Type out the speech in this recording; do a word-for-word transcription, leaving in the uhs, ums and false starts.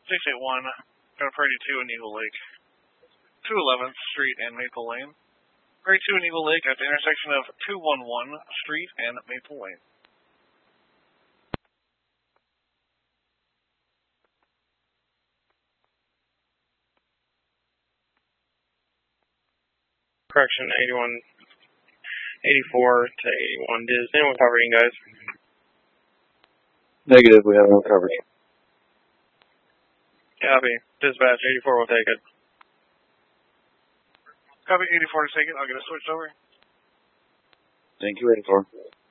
six eight one, going to Priority two in Eagle Lake. two eleventh Street and Maple Lane. Priority two in Eagle Lake at the intersection of two eleven Street and Maple Lane. Correction, eighty-one, eighty-four to eighty-one. Does anyone covering, guys? Negative, we have no coverage. Copy. Dispatch, eighty-four will take it. Copy, eighty-four to take it. I'll get it switched over. Thank you, eighty-four.